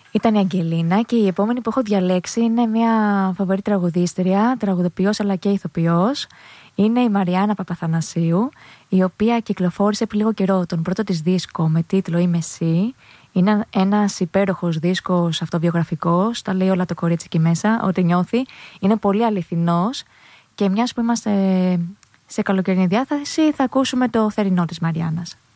Ήταν η Αγγελίνα και η επόμενη που έχω διαλέξει είναι μια φαβορή τραγουδίστρια, τραγουδοποιός αλλά και ηθοποιός. Είναι η Μαριάννα Παπαθανασίου, η οποία κυκλοφόρησε πριν λίγο καιρό τον πρώτο της δίσκο με τίτλο «Είμαι εσύ». Είναι ένας υπέροχος δίσκος αυτοβιογραφικός, τα λέει όλα το κορίτσι εκεί μέσα, ό,τι νιώθει. Είναι πολύ αληθινός και μιας που είμαστε σε καλοκαιρινή διάθεση θα ακούσουμε το θερινό της Μαριάννας.